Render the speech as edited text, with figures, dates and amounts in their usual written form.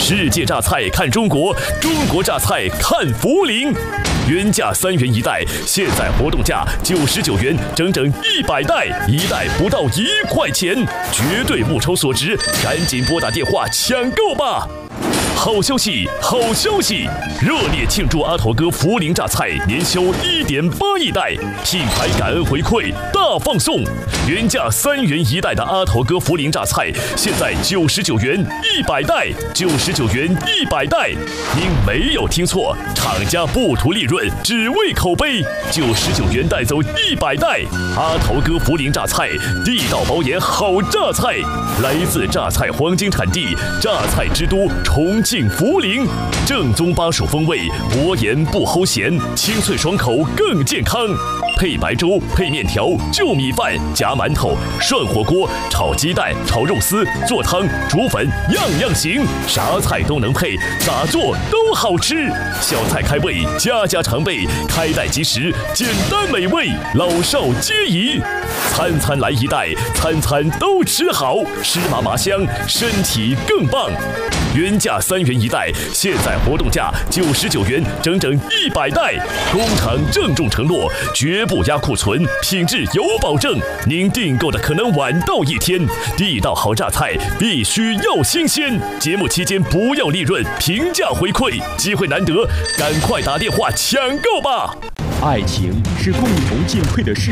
世界榨菜看中国，中国榨菜看涪陵。原价3元一袋，现在活动价99元，整整100袋，一袋不到1块钱，绝对物超所值，赶紧拨打电话抢购吧！好消息，好消息！热烈庆祝阿头哥涪陵榨菜年销1.8亿袋，品牌感恩回馈大放送。原价3元一袋的阿头哥涪陵榨菜，现在99元100袋，99元100袋。您没有听错，厂家不图利润，只为口碑，99元带走100袋。阿头哥涪陵榨菜，地道保研好榨菜，来自榨菜黄金产地，榨菜之都重庆涪陵，正宗巴蜀风味，薄盐不齁咸，清脆爽口更健康。配白粥，配面条，就米饭，夹馒头，涮火锅，炒鸡蛋，炒肉丝，做汤，煮粉，样样行，啥菜都能配，咋做都好吃。小菜开胃，家家常备，开袋即食，简单美味，老少皆宜。餐餐来一袋，餐餐都吃好，吃麻麻香，身体更棒。原价3元一袋，现在活动价99元，整整100袋。工厂郑重承诺，绝不压库存，品质有保证。您订购的可能晚到1天，地道好榨菜必须要新鲜。节目期间不要利润，平价回馈，机会难得，赶快打电话抢购吧！ 爱情是共同进退的事。